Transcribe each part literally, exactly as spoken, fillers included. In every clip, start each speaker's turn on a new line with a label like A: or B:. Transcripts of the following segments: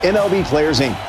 A: M L B Players, Incorporated.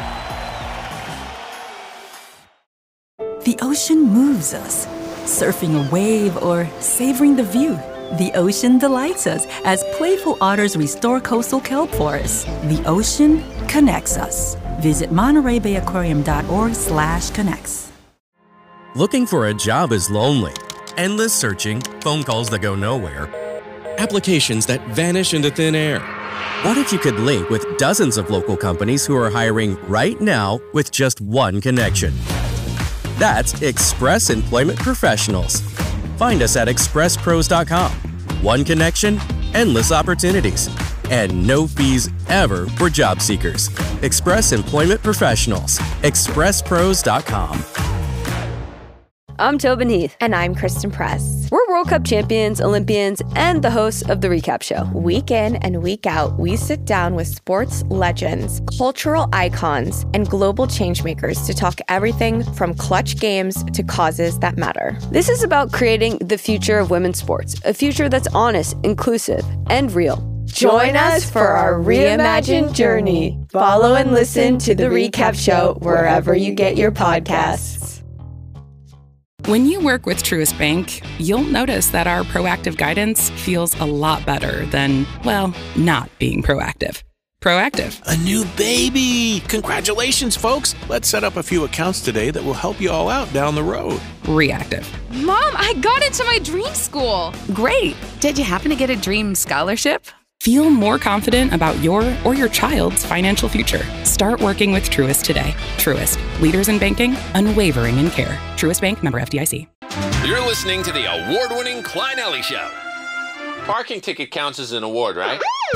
B: The ocean moves us. Surfing a wave or savoring the view. The ocean delights us as playful otters restore coastal kelp forests. The ocean connects us. Visit Monterey Bay Aquarium dot org slash connects.
C: Looking for a job is lonely. Endless searching, phone calls that go nowhere, applications that vanish into thin air. What if you could link with dozens of local companies who are hiring right now with just one connection? That's Express Employment Professionals. Find us at express pros dot com. One connection, endless opportunities, and no fees ever for job seekers. Express Employment Professionals. express pros dot com.
D: I'm Tobin Heath.
E: And I'm Kristen Press.
D: We're World Cup champions, Olympians, and the hosts of The Recap Show.
E: Week in and week out, we sit down with sports legends, cultural icons, and global changemakers to talk everything from clutch games to causes that matter.
D: This is about creating the future of women's sports, a future that's honest, inclusive, and real.
E: Join us for our reimagined journey. Follow and listen to The Recap Show wherever you get your podcasts.
F: When you work with Truist Bank, you'll notice that our proactive guidance feels a lot better than, well, not being proactive. Proactive.
G: A new baby! Congratulations, folks! Let's set up a few accounts today that will help you all out down the road.
F: Reactive.
H: Mom, I got into my dream school!
F: Great! Did you happen to get a dream scholarship? Feel more confident about your or your child's financial future. Start working with Truist today. Truist, leaders in banking, unwavering in care. Truist Bank, member F D I C.
I: You're listening to the award-winning Klein Alley Show. Parking ticket counts as an award, right?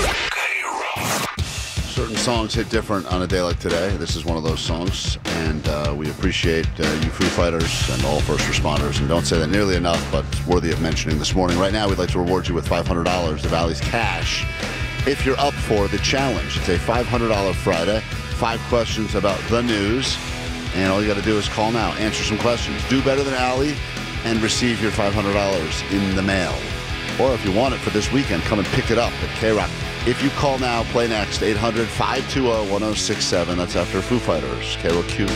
J: Certain songs hit different on a day like today. This is one of those songs, and uh, we appreciate uh, you Foo Fighters and all first responders, and don't say that nearly enough, but it's worthy of mentioning this morning. Right now, we'd like to reward you with five hundred dollars, the Valley's cash, if you're up for the challenge. It's a five hundred dollars Friday, five questions about the news, and all you got to do is call now, answer some questions, do better than Allie, and receive your five hundred dollars in the mail. Or if you want it for this weekend, come and pick it up at K-Rock. If you call now, play next, eight hundred, five two zero, one zero six seven. That's after Foo Fighters, K R O Q.